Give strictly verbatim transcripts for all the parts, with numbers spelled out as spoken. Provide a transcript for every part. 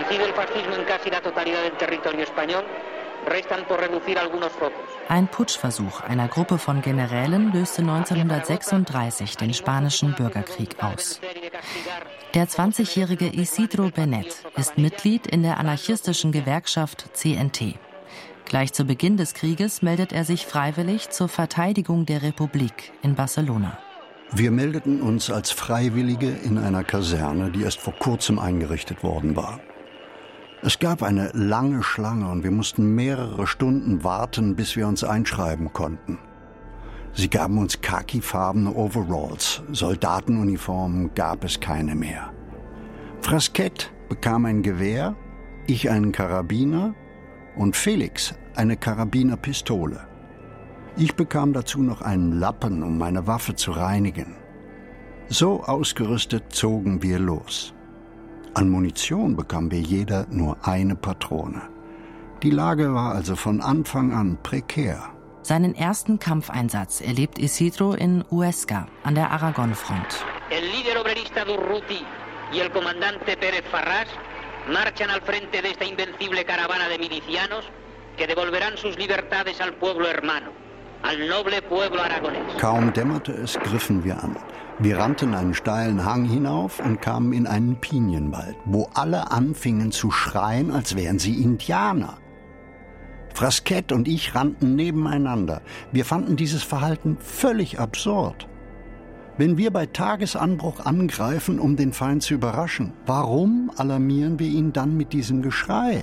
Ein Putschversuch einer Gruppe von Generälen löste neunzehnhundertsechsunddreißig den spanischen Bürgerkrieg aus. Der zwanzigjährige Isidro Benet ist Mitglied in der anarchistischen Gewerkschaft C N T. Gleich zu Beginn des Krieges meldet er sich freiwillig zur Verteidigung der Republik in Barcelona. Wir meldeten uns als Freiwillige in einer Kaserne, die erst vor kurzem eingerichtet worden war. Es gab eine lange Schlange und wir mussten mehrere Stunden warten, bis wir uns einschreiben konnten. Sie gaben uns khakifarbene Overalls, Soldatenuniformen gab es keine mehr. Frasquet bekam ein Gewehr, ich einen Karabiner und Felix eine Karabinerpistole. Ich bekam dazu noch einen Lappen, um meine Waffe zu reinigen. So ausgerüstet zogen wir los. An Munition bekamen wir jeder nur eine Patrone. Die Lage war also von Anfang an prekär. Seinen ersten Kampfeinsatz erlebt Isidro in Huesca an der Aragon-Front. El líder obrerista Durruti y el comandante Pérez Farrás marchan al frente de esta invencible caravana de milicianos que devolverán sus libertades al pueblo hermano, al noble pueblo aragonés. Kaum dämmerte es, griffen wir an. Wir rannten einen steilen Hang hinauf und kamen in einen Pinienwald, wo alle anfingen zu schreien, als wären sie Indianer. Frasquet und ich rannten nebeneinander. Wir fanden dieses Verhalten völlig absurd. Wenn wir bei Tagesanbruch angreifen, um den Feind zu überraschen, warum alarmieren wir ihn dann mit diesem Geschrei?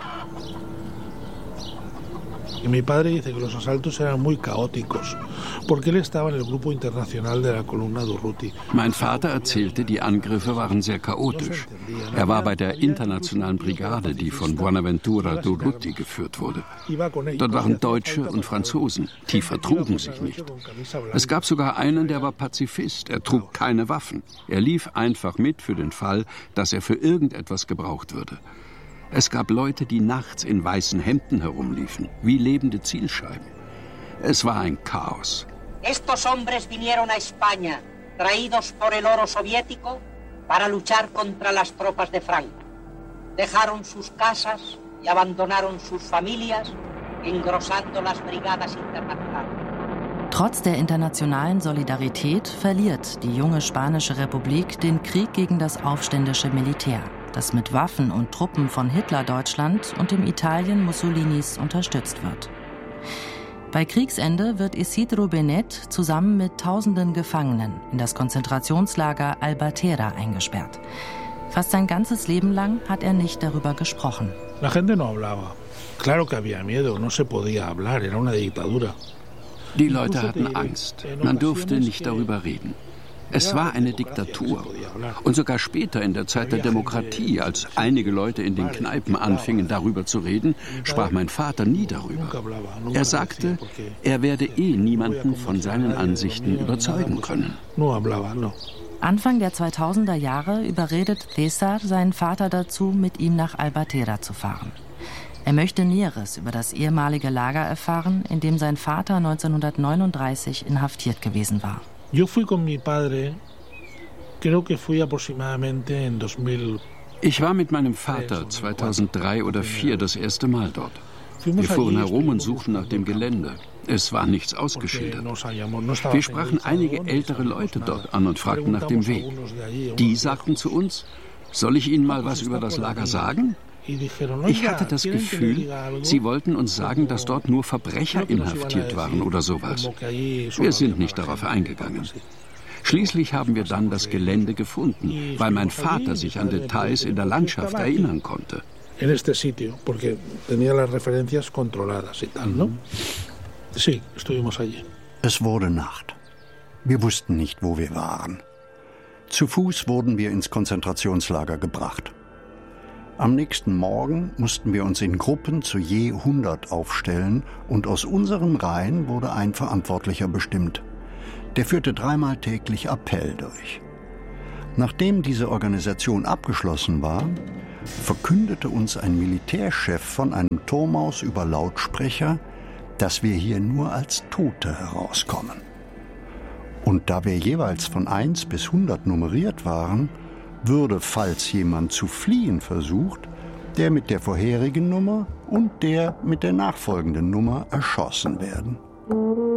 Y mi padre dice que los asaltos eran muy caóticos, porque él estaba en el grupo internacional de la columna Durruti. Mein Vater erzählte, die Angriffe waren sehr chaotisch. Er war bei der internationalen Brigade, die von Buenaventura Durruti geführt wurde. Dort waren Deutsche und Franzosen, die vertrugen sich nicht. Es gab sogar einen, der war Pazifist, er trug keine Waffen. Er lief einfach mit für den Fall, dass er für irgendetwas gebraucht würde. Es gab Leute, die nachts in weißen Hemden herumliefen, wie lebende Zielscheiben. Es war ein Chaos. Estos hombres vinieron a España, traídos por el oro soviético, para luchar contra las tropas de Franco. Dejaron sus casas y abandonaron sus familias, engrosando las brigadas internacionales. Trotz der internationalen Solidarität verliert die junge Spanische Republik den Krieg gegen das aufständische Militär, das mit Waffen und Truppen von Hitler-Deutschland und dem Italien Mussolinis unterstützt wird. Bei Kriegsende wird Isidro Benet zusammen mit tausenden Gefangenen in das Konzentrationslager Albatera eingesperrt. Fast sein ganzes Leben lang hat er nicht darüber gesprochen. La gente no hablaba. Claro que había miedo, no se podía hablar, era una dictadura. Die Leute hatten Angst. Man durfte nicht darüber reden. Es war eine Diktatur. Und sogar später in der Zeit der Demokratie, als einige Leute in den Kneipen anfingen, darüber zu reden, sprach mein Vater nie darüber. Er sagte, er werde eh niemanden von seinen Ansichten überzeugen können. Anfang der zweitausender Jahre überredet César seinen Vater dazu, mit ihm nach Albatera zu fahren. Er möchte Näheres über das ehemalige Lager erfahren, in dem sein Vater neunzehnhundertneununddreißig inhaftiert gewesen war. Yo fui con mi padre, creo que fui aproximadamente en dos mil. Ich war mit meinem Vater zweitausenddrei oder zweitausendvier das erste Mal dort. Wir fuhren herum und suchten nach dem Gelände. Es war nichts ausgeschildert. Wir sprachen einige ältere Leute dort an und fragten nach dem Weg. Die sagten zu uns, soll ich Ihnen mal was über das Lager sagen? Ich hatte das Gefühl, sie wollten uns sagen, dass dort nur Verbrecher inhaftiert waren oder sowas. Wir sind nicht darauf eingegangen. Schließlich haben wir dann das Gelände gefunden, weil mein Vater sich an Details in der Landschaft erinnern konnte. Es wurde Nacht. Wir wussten nicht, wo wir waren. Zu Fuß wurden wir ins Konzentrationslager gebracht. Am nächsten Morgen mussten wir uns in Gruppen zu je hundert aufstellen und aus unseren Reihen wurde ein Verantwortlicher bestimmt. Der führte dreimal täglich Appell durch. Nachdem diese Organisation abgeschlossen war, verkündete uns ein Militärchef von einem Turm aus über Lautsprecher, dass wir hier nur als Tote herauskommen. Und da wir jeweils von eins bis hundert nummeriert waren, würde, falls jemand zu fliehen versucht, der mit der vorherigen Nummer und der mit der nachfolgenden Nummer erschossen werden.